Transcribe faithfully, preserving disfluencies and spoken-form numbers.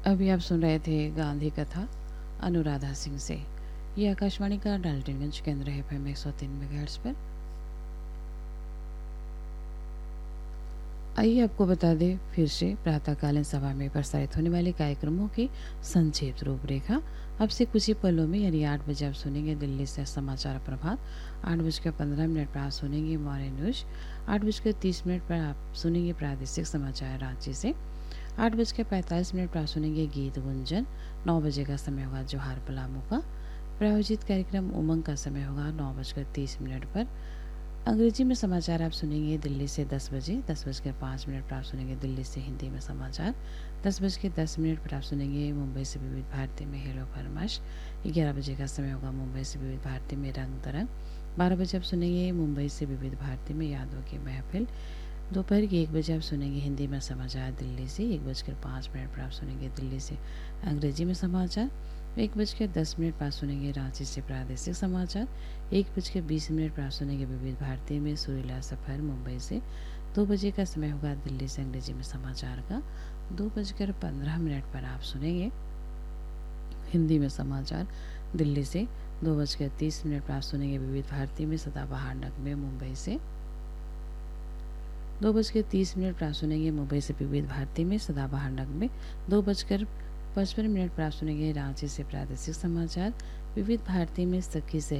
अभी आप सुन रहे थे गांधी कथा अनुराधा सिंह से। ये आकाशवाणी का डाल्टनगंज केंद्र है एफ एम एक सौ तीन मेगाहर्ट्ज पर। आइए आपको बता दें फिर से प्रातःकालीन सभा में प्रसारित होने वाले कार्यक्रमों की संक्षिप्त रूपरेखा। अब से कुछ ही पलों में यानी आठ बजे आप सुनेंगे दिल्ली से समाचार प्रभात। आठ बजकर पंद्रह मिनट पर आप सुनेंगे मॉर्निंग न्यूज। आठ बजकर तीस मिनट पर आप सुनेंगे प्रादेशिक समाचार रांची से। आठ बजकर पैंतालीस मिनट पर आप सुनेंगे गीत गुंजन। नौ बजे का समय होगा जोहार पलामू का प्रायोजित कार्यक्रम उमंग का समय होगा नौ बजकर तीस मिनट पर। अंग्रेजी में समाचार आप सुनेंगे दिल्ली से दस बजे। दस बजकर पाँच मिनट पर आप सुनेंगे दिल्ली से हिंदी में समाचार। दस बज के दस मिनट पर आप सुनेंगे मुंबई से विविध भारती में हेलो फरमाश। ग्यारह बजे का समय होगा मुंबई से विविध भारती में रंग तरंग। बारह बजे आप सुनेंगे मुंबई से विविध भारती में यादों की महफिल। दोपहर के एक बजे आप सुनेंगे हिंदी में समाचार दिल्ली से। एक बजकर पाँच मिनट पर आप सुनेंगे दिल्ली से अंग्रेजी में समाचार। एक बजकर दस मिनट पर आप सुनेंगे रांची से प्रादेशिक समाचार। एक बजकर बीस मिनट पर आप सुनेंगे विविध भारती में सुरीला सफ़र मुंबई से। दो बजे का समय होगा दिल्ली से अंग्रेजी में समाचार का। दो बजकर पंद्रह मिनट पर आप सुनेंगे हिंदी में समाचार दिल्ली से। दो बजकर तीस मिनट पर आप सुनेंगे विविध भारती में सदाबहार नगमे मुंबई से। दो बज के तीस मिनट पर आप सुनेंगे मुंबई से विविध भारती में सदाबहार नगमे। दो बजकर पचपन मिनट पर आप सुनेंगे रांची से प्रादेशिक समाचार। विविध भारती में सखी से